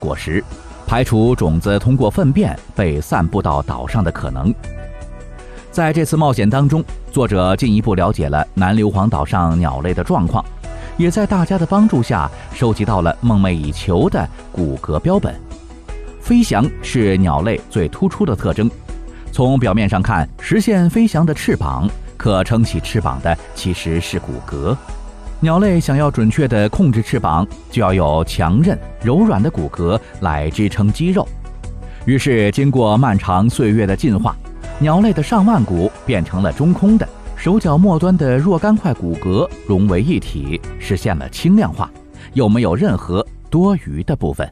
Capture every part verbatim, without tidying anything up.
果实，排除种子通过粪便被散布到岛上的可能。在这次冒险当中，作者进一步了解了南硫磺岛上鸟类的状况，也在大家的帮助下收集到了梦寐以求的骨骼标本。飞翔是鸟类最突出的特征，从表面上看，实现飞翔的翅膀，可撑起翅膀的其实是骨骼。鸟类想要准确地控制翅膀，就要有强韧柔软的骨骼来支撑肌肉。于是经过漫长岁月的进化，鸟类的上腕骨变成了中空的，手脚末端的若干块骨骼融为一体，实现了轻量化，又没有任何多余的部分。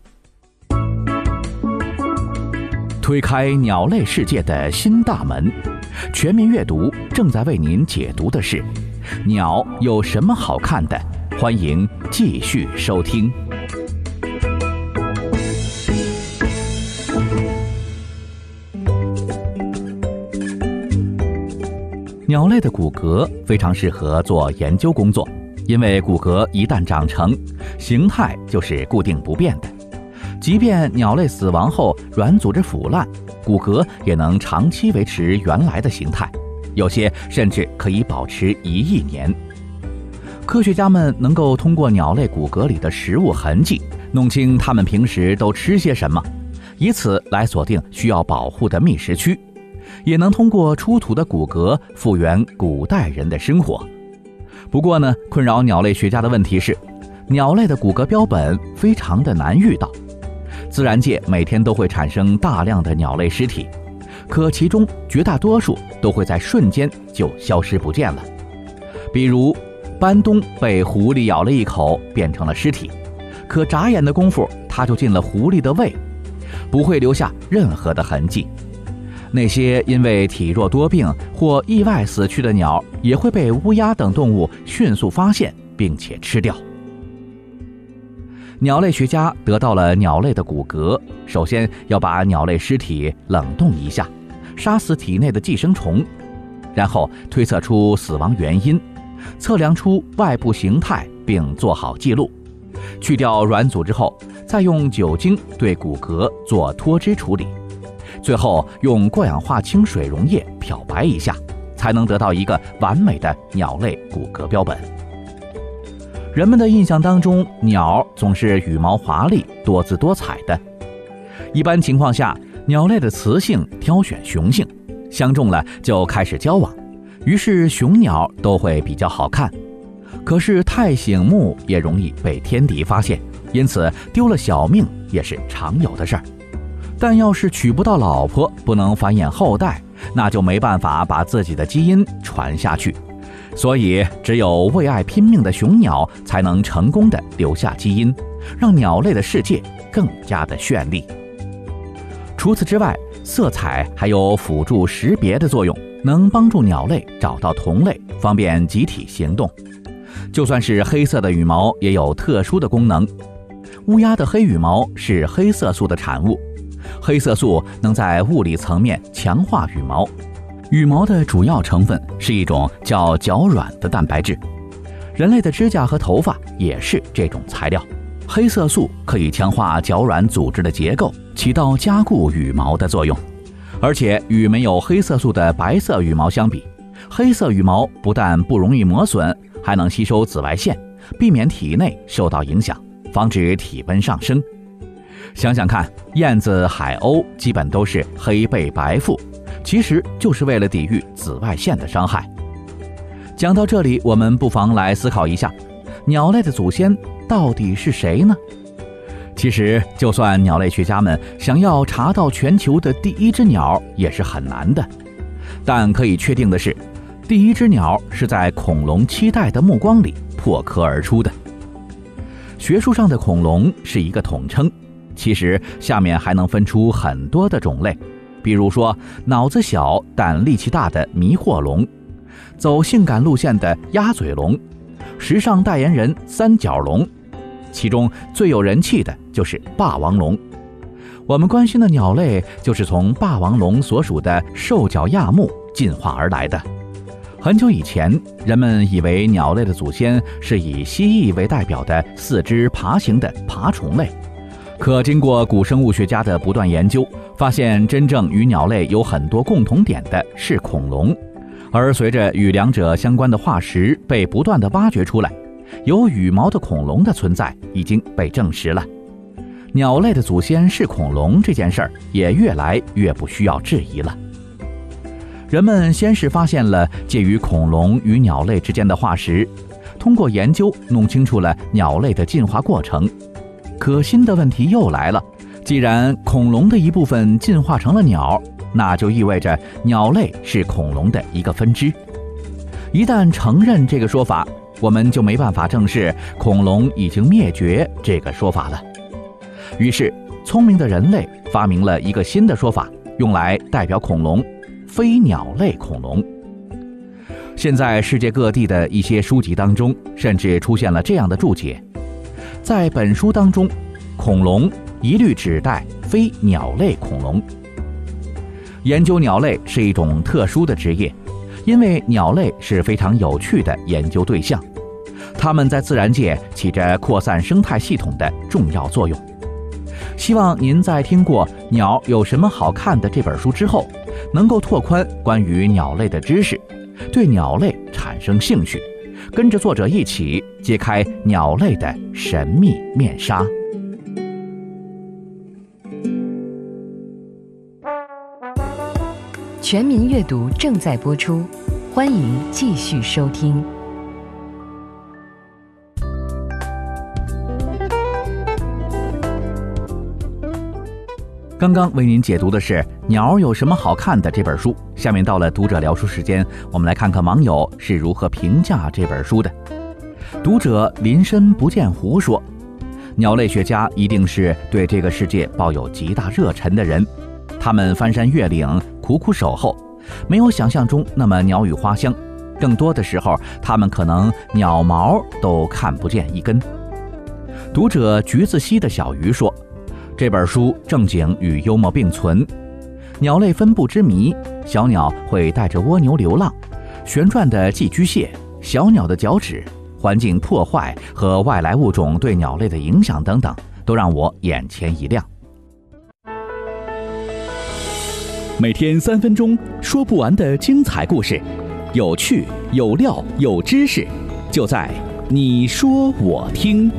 推开鸟类世界的新大门，全民阅读正在为您解读的是：鸟有什么好看的？欢迎继续收听。鸟类的骨骼非常适合做研究工作，因为骨骼一旦长成，形态就是固定不变的。即便鸟类死亡后软组织腐烂，骨骼也能长期维持原来的形态，有些甚至可以保持一亿年。科学家们能够通过鸟类骨骼里的食物痕迹，弄清它们平时都吃些什么，以此来锁定需要保护的觅食区，也能通过出土的骨骼复原古代人的生活。不过呢，困扰鸟类学家的问题是，鸟类的骨骼标本非常的难遇到。自然界每天都会产生大量的鸟类尸体，可其中绝大多数都会在瞬间就消失不见了。比如斑冬被狐狸咬了一口变成了尸体，可眨眼的功夫它就进了狐狸的胃，不会留下任何的痕迹。那些因为体弱多病或意外死去的鸟也会被乌鸦等动物迅速发现并且吃掉。鸟类学家得到了鸟类的骨骼，首先要把鸟类尸体冷冻一下，杀死体内的寄生虫，然后推测出死亡原因，测量出外部形态并做好记录。去掉软组织后，再用酒精对骨骼做脱脂处理，最后用过氧化氢水溶液漂白一下，才能得到一个完美的鸟类骨骼标本。人们的印象当中，鸟总是羽毛华丽、多姿多彩的。一般情况下，鸟类的雌性挑选雄性，相中了就开始交往，于是雄鸟都会比较好看。可是太醒目也容易被天敌发现，因此丢了小命也是常有的事儿。但要是娶不到老婆，不能繁衍后代，那就没办法把自己的基因传下去。所以只有为爱拼命的雄鸟才能成功地留下基因，让鸟类的世界更加的绚丽。除此之外，色彩还有辅助识别的作用，能帮助鸟类找到同类，方便集体行动。就算是黑色的羽毛也有特殊的功能。乌鸦的黑羽毛是黑色素的产物，黑色素能在物理层面强化羽毛。羽毛的主要成分是一种叫角软的蛋白质，人类的指甲和头发也是这种材料。黑色素可以强化角软组织的结构，起到加固羽毛的作用。而且与没有黑色素的白色羽毛相比，黑色羽毛不但不容易磨损，还能吸收紫外线，避免体内受到影响，防止体温上升。想想看，燕子、海鸥基本都是黑背白腹，其实就是为了抵御紫外线的伤害。讲到这里，我们不妨来思考一下，鸟类的祖先到底是谁呢？其实就算鸟类学家们想要查到全球的第一只鸟也是很难的，但可以确定的是，第一只鸟是在恐龙期待的目光里破壳而出的。学术上的恐龙是一个统称，其实下面还能分出很多的种类，比如说脑子小但力气大的迷惑龙，走性感路线的鸭嘴龙，时尚代言人三角龙，其中最有人气的就是霸王龙。我们关心的鸟类就是从霸王龙所属的兽脚亚目进化而来的。很久以前，人们以为鸟类的祖先是以蜥蜴为代表的四肢爬行的爬虫类， 可经过古生物学家的不断研究，发现真正与鸟类有很多共同点的是恐龙，而随着与两者相关的化石被不断的挖掘出来，有羽毛的恐龙的存在已经被证实了。鸟类的祖先是恐龙这件事儿也越来越不需要质疑了。人们先是发现了介于恐龙与鸟类之间的化石，通过研究弄清楚了鸟类的进化过程。可新的问题又来了，既然恐龙的一部分进化成了鸟，那就意味着鸟类是恐龙的一个分支。一旦承认这个说法，我们就没办法正视恐龙已经灭绝这个说法了。于是，聪明的人类发明了一个新的说法，用来代表恐龙——非鸟类恐龙。现在世界各地的一些书籍当中，甚至出现了这样的注解：在本书当中，恐龙一律指代非鸟类恐龙。研究鸟类是一种特殊的职业，因为鸟类是非常有趣的研究对象，它们在自然界起着扩散生态系统的重要作用。希望您在听过《鸟有什么好看的》这本书之后，能够拓宽关于鸟类的知识，对鸟类产生兴趣，跟着作者一起揭开鸟类的神秘面纱。 全民阅读正在播出，欢迎继续收听。 刚刚为您解读的是《鸟有什么好看的》这本书，下面到了读者聊书时间，我们来看看网友是如何评价这本书的。读者林深不见湖说，鸟类学家一定是对这个世界抱有极大热忱的人，他们翻山越岭，苦苦守候，没有想象中那么鸟语花香，更多的时候他们可能鸟毛都看不见一根。读者橘子溪的小鱼说，这本书正经与幽默并存，鸟类分布之谜，小鸟会带着蜗牛流浪，旋转的寄居蟹，小鸟的脚趾，环境破坏和外来物种对鸟类的影响等等，都让我眼前一亮。每天三分钟，说不完的精彩故事，有趣有料有知识，就在你说我听。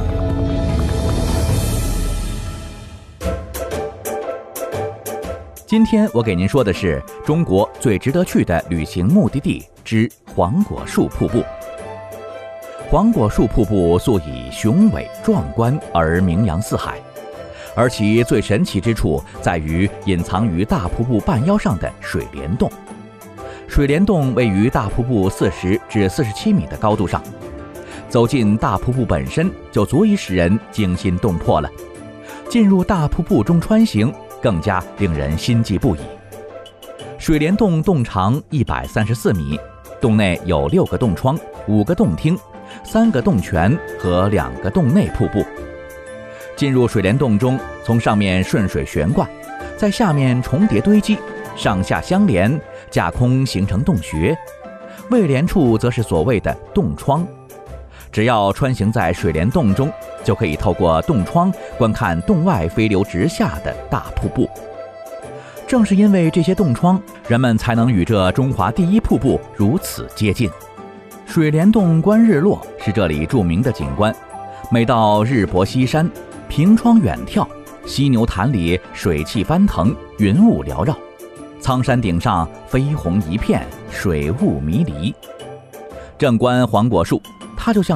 今天我给您说的是中国最值得去的旅行目的地之黄果树瀑布。黄果树瀑布素以雄伟壮观而名扬四海，而其最神奇之处在于隐藏于大瀑布半腰上的水帘洞。水帘洞位于大瀑布四十至四十七米的高度上，走进大瀑布本身就足以使人惊心动魄了。进入大瀑布中穿行，更加令人心悸不已。水帘洞洞长一百三十四米，洞内有六个洞窗、五个洞厅、三个洞泉和两个洞内瀑布。进入水帘洞中，从上面顺水悬挂，在下面重叠堆积，上下相连，架空形成洞穴。未连处则是所谓的洞窗。只要穿行在水帘洞中，就可以透过洞窗观看洞外飞流直下的大瀑布。正是因为这些洞窗，人们才能与这中华第一瀑布如此接近。水帘洞观日落是这里著名的景观，每到日薄西山，凭窗远眺，犀牛潭里水汽翻腾，云雾缭绕，苍山顶上绯红一片，水雾迷离。正观黄果树，它就像